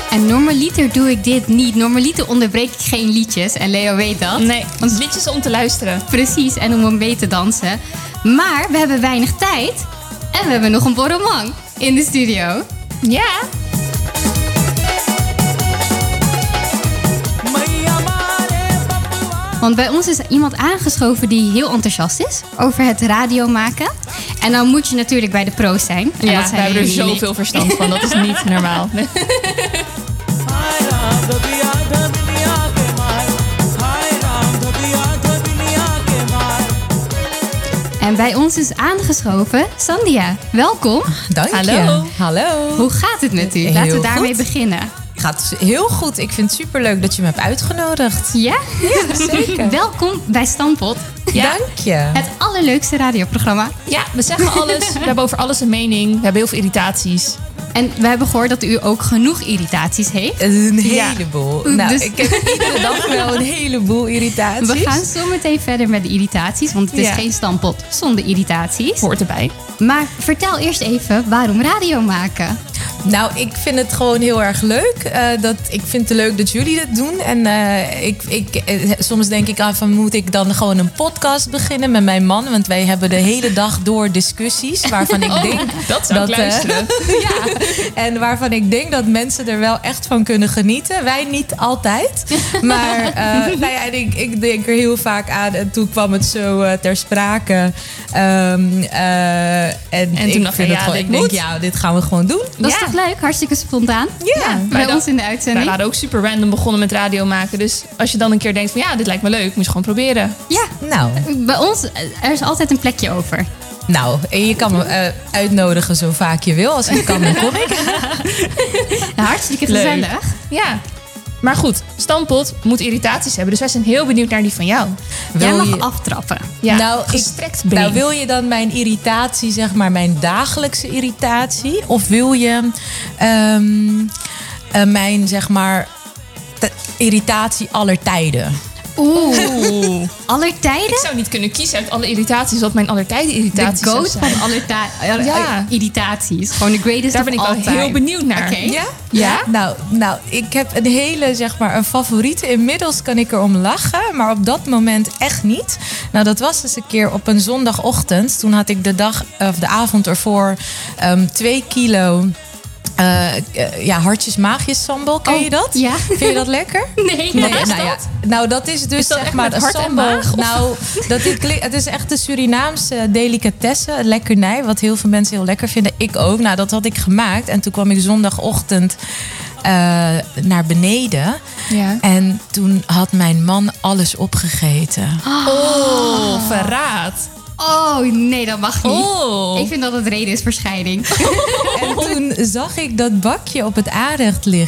En normaliter doe ik dit niet. Normaliter onderbreek ik geen liedjes. En Leo weet dat. Nee, want liedjes om te luisteren. Precies, en om mee te dansen. Maar we hebben weinig tijd. En we hebben nog een borrelman in de studio. Ja. Want bij ons is iemand aangeschoven die heel enthousiast is over het radio maken. En dan moet je natuurlijk bij de pro's zijn. En Ja, dat we zijn hebben er jullie. zoveel verstand van. Dat is niet normaal. En bij ons is aangeschoven Sandia. Welkom. Dank je. Hallo. Hallo. Hoe gaat het met u? Heel Laten we daarmee goed. beginnen. Gaat heel goed. Ik vind het superleuk dat je me hebt uitgenodigd. Ja? Zeker. Welkom bij Stampot. Ja. Dank je. Het allerleukste radioprogramma. Ja, we zeggen alles. We hebben over alles een mening. We hebben heel veel irritaties. En we hebben gehoord dat u ook genoeg irritaties heeft. Een Ja. heleboel. Nou, Dus- ik heb iedere dag wel een heleboel irritaties. We gaan zo meteen verder met de irritaties. Want het is Ja. geen Stampot zonder irritaties. Hoort erbij. Maar vertel eerst even waarom radio maken. Nou, ik vind het gewoon heel erg leuk. Ik vind het leuk dat jullie dit doen. En soms denk ik van, moet ik dan gewoon een podcast beginnen met mijn man? Want wij hebben de hele dag door discussies waarvan ik denk... dat zou ik luisteren. Ja, en waarvan ik denk dat mensen er wel echt van kunnen genieten. Wij niet altijd. Maar nou ja, ik denk er heel vaak aan. En toen kwam het zo ter sprake. En toen ik dacht vind je, het gewoon, dit ik denk, moet. ja, dit gaan we gewoon doen. Dat is Ja. toch leuk? Hartstikke spontaan. Ja. Bij Wij ons in de Wij uitzending. waren ook super random begonnen met radio maken. Dus als je dan een keer denkt van ja, dit lijkt me leuk. Moet je gewoon proberen. Ja, Nou, bij ons er is altijd een plekje over. en je kan me uitnodigen zo vaak je wil. Als ik kan, dan kom ik. Hartstikke Leuk. gezellig. Ja. Maar goed, Stampot moet irritaties hebben. Dus wij zijn heel benieuwd naar die van jou. Jij Wil mag je- aftrappen. Ja, Nou, gestrekt been. Nou, wil je dan mijn irritatie, zeg maar, mijn dagelijkse irritatie? Of wil je mijn, zeg maar, irritatie aller tijden? Oeh. Aller tijden? Ik zou niet kunnen kiezen uit alle irritaties wat mijn allertijden De irritaties zou goat zijn. van aller Ja. irritaties. Gewoon de greatest Daar of ben ik all wel time. heel benieuwd naar. Oké. Ja? Ja? Nou, ik heb een hele, zeg maar, een favoriete. Inmiddels kan ik erom lachen, maar op dat moment echt niet. Nou, dat was dus een keer op een zondagochtend. Toen had ik de avond ervoor 2 kilo... hartjes maagjes sambal, ken je dat? Ja. Vind je dat lekker? Nee, Nee, wat is nou, dat? nou, dat is dus Is dat zeg echt maar met hart en sambal. maag, of? Nou, het is echt de Surinaamse delicatesse, een lekkernij, wat heel veel mensen heel lekker vinden. Ik ook. Nou, dat had ik gemaakt en toen kwam ik zondagochtend naar beneden. Ja. En toen had mijn man alles opgegeten. Oh, verraad. Oh, nee, dat mag niet. Oh. Ik vind dat het reden is voor scheiding. En toen zag ik dat bakje op het aanrecht liggen.